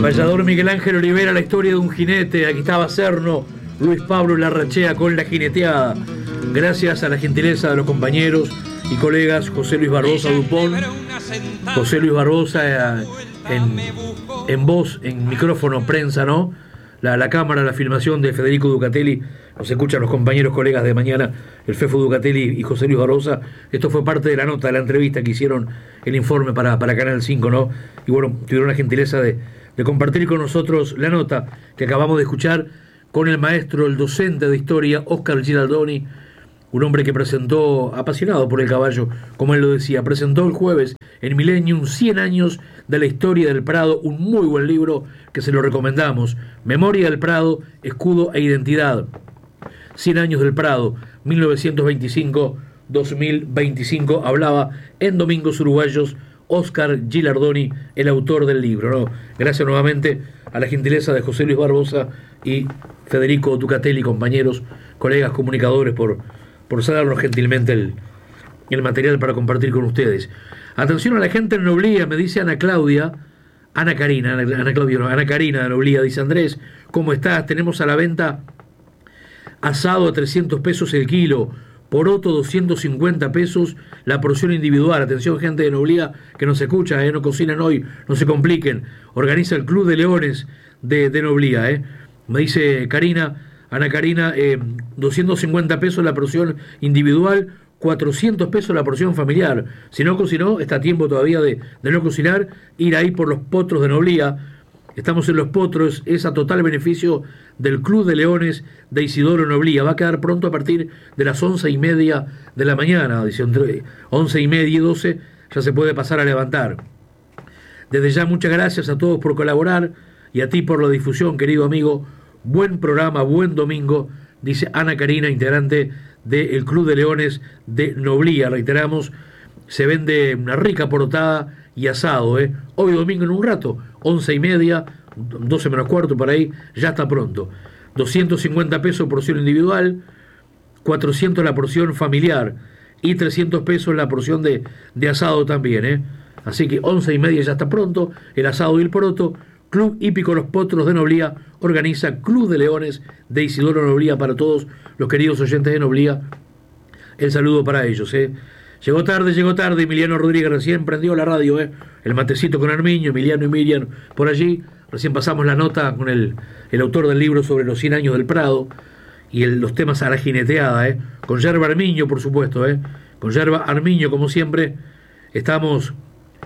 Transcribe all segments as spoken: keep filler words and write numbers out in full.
Vallador Miguel Ángel Olivera, la historia de un jinete. Aquí estaba Cerno, Luis Pablo Larrachea con la jineteada. Gracias a la gentileza de los compañeros y colegas José Luis Barbosa Dupont, José Luis Barbosa eh, en, en voz, en micrófono, prensa, ¿no? La, la cámara, la filmación de Federico Ducatelli. Nos escuchan los compañeros colegas de mañana, el Fefo Ducatelli y José Luis Barbosa. Esto fue parte de la nota, de la entrevista que hicieron, el informe para, para Canal cinco, ¿no? Y bueno, tuvieron la gentileza de, de compartir con nosotros la nota que acabamos de escuchar con el maestro, el docente de historia, Oscar Giraldoni, un hombre que presentó, apasionado por el caballo, como él lo decía, presentó el jueves en Millennium cien años de la historia del Prado, un muy buen libro que se lo recomendamos, Memoria del Prado, Escudo e Identidad, cien años del Prado, mil novecientos veinticinco a dos mil veinticinco, hablaba en Domingos Uruguayos Oscar Gilardoni, el autor del libro, ¿no? Gracias nuevamente a la gentileza de José Luis Barbosa y Federico Ducatelli, compañeros, colegas, comunicadores, por, por darnos gentilmente el, el material para compartir con ustedes. Atención a la gente en Noblía, me dice Ana Claudia, Ana Karina, Ana, Ana Claudia, no, Ana Karina de Noblía, dice Andrés, ¿cómo estás? Tenemos a la venta asado a trescientos pesos el kilo, poroto doscientos cincuenta pesos la porción individual. Atención, gente de Noblía que nos escucha, ¿eh? No cocinan hoy, no se compliquen. Organiza el Club de Leones de, de Noblía, ¿eh? Me dice Karina, Ana Karina, eh, doscientos cincuenta pesos la porción individual, cuatrocientos pesos la porción familiar. Si no cocinó, está a tiempo todavía de, de no cocinar, ir ahí por los potros de Noblía. Estamos en Los Potros, es a total beneficio del Club de Leones de Isidoro Noblía. Va a quedar pronto a partir de las once y media de la mañana, dice, entre once y media y doce ya se puede pasar a levantar. Desde ya muchas gracias a todos por colaborar y a ti por la difusión, querido amigo. Buen programa, buen domingo, dice Ana Karina, integrante del Club de Leones de Noblía. Reiteramos, se vende una rica portada y asado, ¿eh? Hoy domingo en un rato, once y media, doce menos cuarto por ahí, ya está pronto. doscientos cincuenta pesos porción individual, cuatrocientos la porción familiar y trescientos pesos la porción de, de asado también, ¿eh? Así que once y media ya está pronto, el asado y el poroto. Club Hípico Los Potros de Noblía organiza Club de Leones de Isidoro Noblía para todos los queridos oyentes de Noblía. El saludo para ellos, ¿eh? Llegó tarde, llegó tarde, Emiliano Rodríguez recién prendió la radio, ¿eh? El matecito con Armiño, Emiliano y Miriam por allí. Recién pasamos la nota con el, el autor del libro sobre los cien años del Prado y el, los temas a la jineteada, ¿eh? Con Yerba Armiño, por supuesto, ¿eh? Con Yerba Armiño, como siempre, estamos,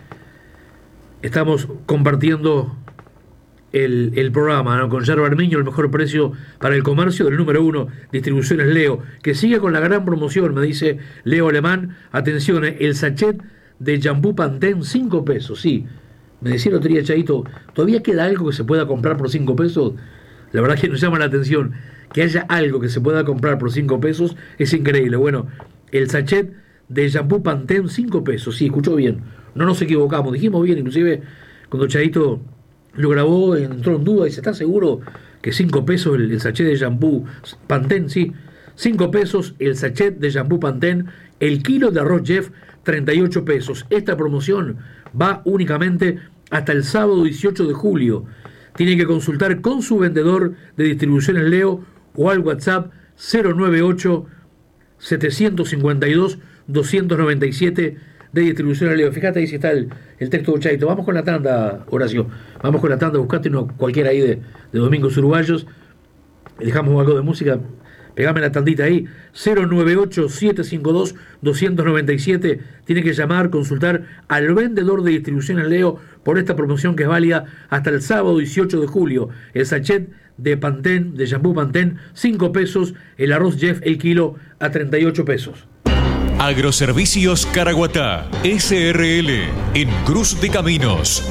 estamos compartiendo el, el programa, ¿no? Con Yerba Armiño, el mejor precio para el comercio del número uno, Distribuciones Leo, que sigue con la gran promoción, me dice Leo Alemán. Atención, el sachet de Shampoo Pantene, cinco pesos, sí. Me decía el otro día, Chaito, ¿todavía queda algo que se pueda comprar por cinco pesos? La verdad que nos llama la atención que haya algo que se pueda comprar por cinco pesos, es increíble. Bueno, el sachet de Shampoo Pantene, cinco pesos, sí, escuchó bien, no nos equivocamos, dijimos bien, inclusive cuando Chaito lo grabó, entró en duda y dice, ¿está seguro que cinco pesos el, el sachet de shampoo Pantene? Sí, cinco pesos el sachet de shampoo Pantene, el kilo de arroz Jeff, treinta y ocho pesos. Esta promoción va únicamente hasta el sábado dieciocho de julio. Tiene que consultar con su vendedor de Distribuciones Leo o al WhatsApp cero noventa y ocho, setecientos cincuenta y dos, doscientos noventa y siete de Distribuciones Leo. Fíjate ahí si está el, el texto de Chaito. Vamos con la tanda, Horacio. Vamos con la tanda, buscate uno cualquiera ahí de, de Domingos Uruguayos. Dejamos algo de música. Pegame la tandita ahí. cero noventa y ocho, setecientos cincuenta y dos, doscientos noventa y siete. Tiene que llamar, consultar al vendedor de Distribuciones Leo por esta promoción que es válida hasta el sábado dieciocho de julio. El sachet de Pantene, de shampoo Pantene, cinco pesos. El arroz Jeff, el kilo, a treinta y ocho pesos. Agroservicios Caraguatá, S R L, en Cruz de Caminos.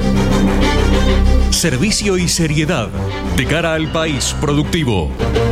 Servicio y seriedad de cara al país productivo.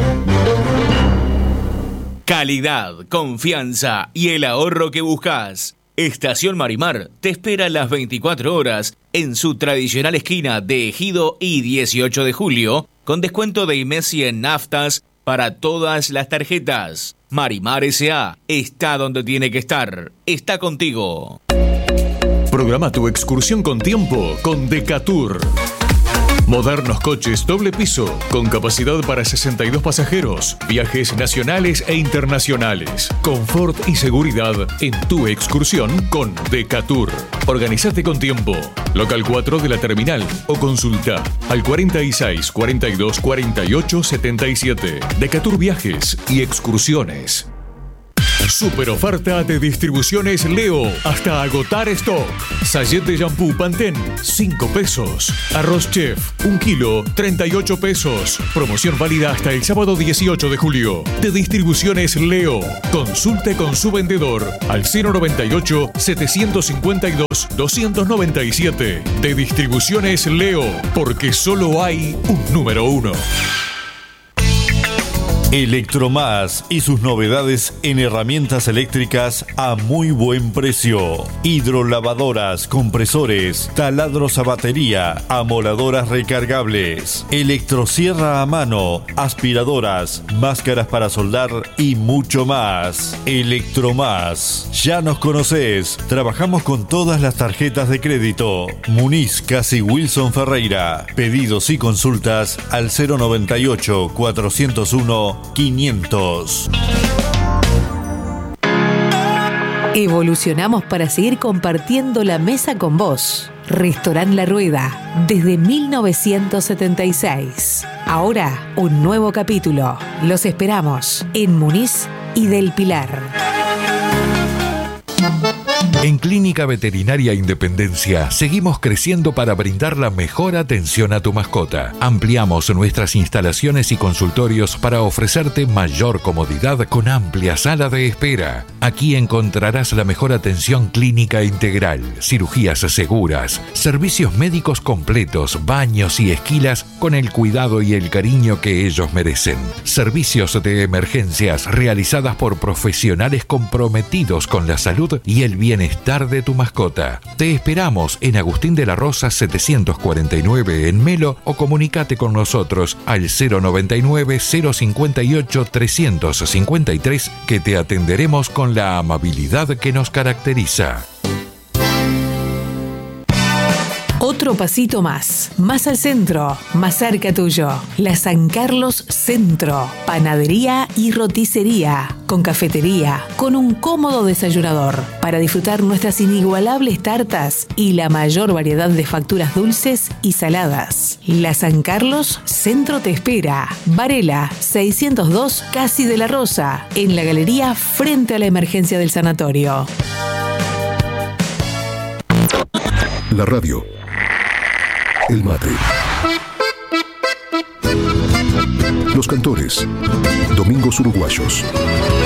Calidad, confianza y el ahorro que buscas. Estación Marimar te espera las veinticuatro horas en su tradicional esquina de Ejido y dieciocho de julio, con descuento de IMESI en naftas para todas las tarjetas. Marimar S A está donde tiene que estar. Está contigo. Programa tu excursión con tiempo con Decatur. Modernos coches doble piso, con capacidad para sesenta y dos pasajeros, viajes nacionales e internacionales, confort y seguridad en tu excursión con Decatur. Organizate con tiempo. Local cuatro de la terminal o consulta al cuarenta y seis, cuarenta y dos, cuarenta y ocho, setenta y siete. Decatur Viajes y Excursiones. Super oferta de Distribuciones Leo hasta agotar stock. Sachet de shampoo Pantene, cinco pesos. Arroz Chef, un kilo, treinta y ocho pesos. Promoción válida hasta el sábado dieciocho de julio. De Distribuciones Leo. Consulte con su vendedor al cero noventa y ocho, setecientos cincuenta y dos, doscientos noventa y siete. De Distribuciones Leo, porque solo hay un número uno. Electromás y sus novedades en herramientas eléctricas a muy buen precio. Hidrolavadoras, compresores, taladros a batería, amoladoras recargables, electrosierra a mano, aspiradoras, máscaras para soldar y mucho más. Electromás. Ya nos conocés. Trabajamos con todas las tarjetas de crédito. Muniz Casi Wilson Ferreira. Pedidos y consultas al cero noventa y ocho, cuatrocientos uno, quinientos. Evolucionamos para seguir compartiendo la mesa con vos. Restaurant La Rueda, desde mil novecientos setenta y seis. Ahora, un nuevo capítulo. Los esperamos en Muniz y del Pilar. En Clínica Veterinaria Independencia seguimos creciendo para brindar la mejor atención a tu mascota. Ampliamos nuestras instalaciones y consultorios para ofrecerte mayor comodidad con amplia sala de espera. Aquí encontrarás la mejor atención clínica integral, cirugías seguras, servicios médicos completos, baños y esquilas con el cuidado y el cariño que ellos merecen. Servicios de emergencias realizadas por profesionales comprometidos con la salud y el bienestar de tu mascota. Te esperamos en Agustín de la Rosa setecientos cuarenta y nueve en Melo o comunícate con nosotros al cero noventa y nueve, cero cincuenta y ocho, trescientos cincuenta y tres que te atenderemos con la amabilidad que nos caracteriza. Otro pasito más, más al centro, más cerca tuyo. La San Carlos Centro, panadería y roticería, con cafetería, con un cómodo desayunador, para disfrutar nuestras inigualables tartas y la mayor variedad de facturas dulces y saladas. La San Carlos Centro te espera. Varela, seiscientos dos, Casi de la Rosa, en la galería frente a la emergencia del sanatorio. La radio. El mate. Los cantores. Domingos Uruguayos.